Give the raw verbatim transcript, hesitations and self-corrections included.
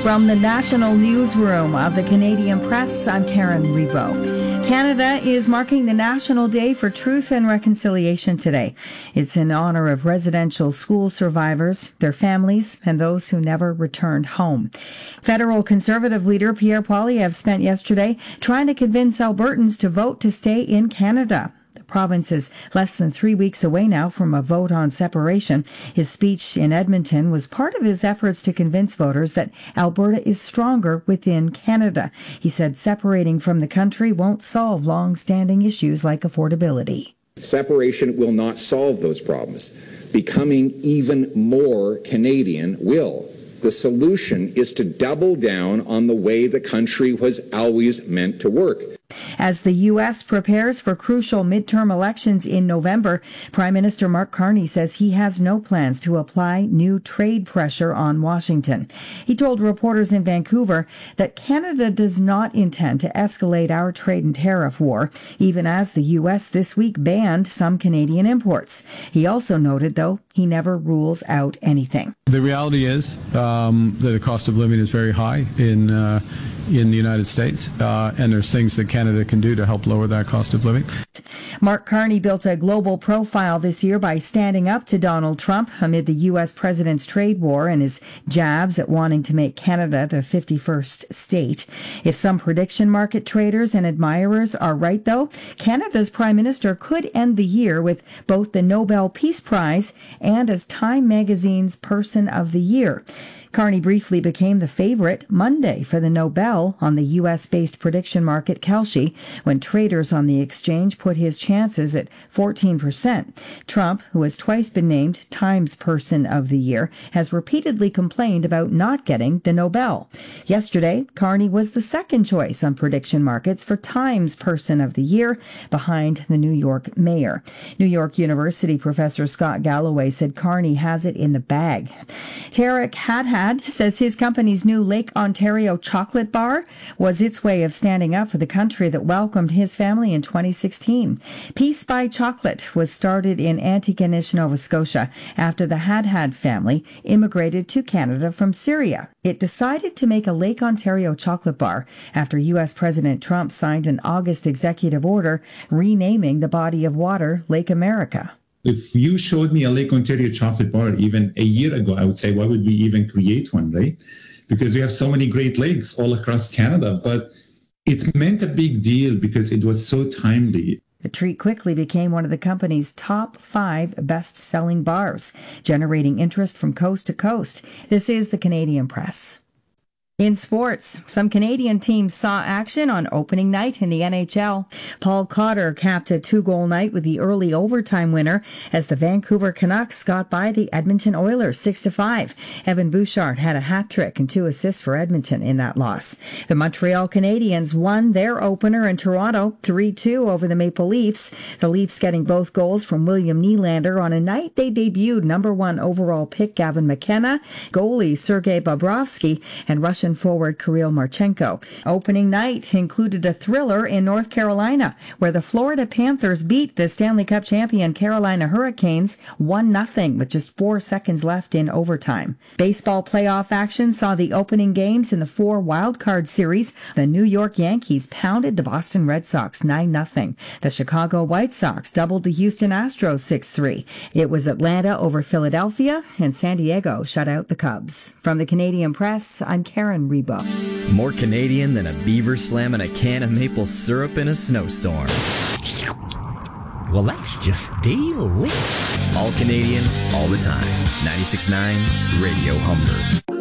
From the national newsroom of the Canadian Press, I'm Karen Rebo. Canada is marking the National Day for Truth and Reconciliation today. It's in honor of residential school survivors, their families, and those who never returned home. Federal Conservative leader Pierre Poilievre spent yesterday trying to convince Albertans to vote to stay in Canada. The province is less than three weeks away now from a vote on separation. His speech in Edmonton was part of his efforts to convince voters that Alberta is stronger within Canada. He said separating from the country won't solve long-standing issues like affordability. Separation will not solve those problems. Becoming even more Canadian will. The solution is to double down on the way the country was always meant to work. As the U S prepares for crucial midterm elections in November, Prime Minister Mark Carney says he has no plans to apply new trade pressure on Washington. He told reporters in Vancouver that Canada does not intend to escalate our trade and tariff war, even as the U S this week banned some Canadian imports. He also noted, though, he never rules out anything. The reality is um, that the cost of living is very high in uh, in the United States, uh, and there's things that Canada can do to help lower that cost of living. Mark Carney built a global profile this year by standing up to Donald Trump amid the U S president's trade war and his jabs at wanting to make Canada the fifty-first state. If some prediction market traders and admirers are right, though, Canada's prime minister could end the year with both the Nobel Peace Prize and as Time magazine's Person of the Year. Carney briefly became the favorite Monday for the Nobel on the U S-based prediction market Kalshi when traders on the exchange put his chances at fourteen percent. Trump, who has twice been named Time's Person of the Year, has repeatedly complained about not getting the Nobel. Yesterday, Carney was the second choice on prediction markets for Time's Person of the Year, behind the New York mayor. New York University professor Scott Galloway said Carney has it in the bag. Tarek Hadhad says his company's new Lake Ontario chocolate bar was its way of standing up for the country that welcomed his family in twenty sixteen. Peace by Chocolate was started in Antigonish, Nova Scotia, after the Hadhad family immigrated to Canada from Syria. It decided to make a Lake Ontario chocolate bar after U S President Trump signed an August executive order renaming the body of water Lake America. If you showed me a Lake Ontario chocolate bar even a year ago, I would say, why would we even create one, right? Because we have so many great lakes all across Canada. But it meant a big deal because it was so timely. The treat quickly became one of the company's top five best-selling bars, generating interest from coast to coast. This is the Canadian Press. In sports, some Canadian teams saw action on opening night in the N H L. Paul Cotter capped a two-goal night with the early overtime winner as the Vancouver Canucks got by the Edmonton Oilers six to five. Evan Bouchard had a hat trick and two assists for Edmonton in that loss. The Montreal Canadiens won their opener in Toronto three two over the Maple Leafs. The Leafs getting both goals from William Nylander on a night they debuted number one overall pick Gavin McKenna, goalie Sergei Bobrovsky, and Russian forward Kirill Marchenko. Opening night included a thriller in North Carolina, where the Florida Panthers beat the Stanley Cup champion Carolina Hurricanes one nothing with just four seconds left in overtime. Baseball playoff action saw the opening games in the four wildcard series. The New York Yankees pounded the Boston Red Sox nine nothing. The Chicago White Sox doubled the Houston Astros six three. It was Atlanta over Philadelphia, and San Diego shut out the Cubs. From the Canadian Press, I'm Karen Rebo. More Canadian than a beaver slamming a can of maple syrup in a snowstorm. Well, that's just daily. All Canadian, all the time. ninety-six point nine Radio Humber.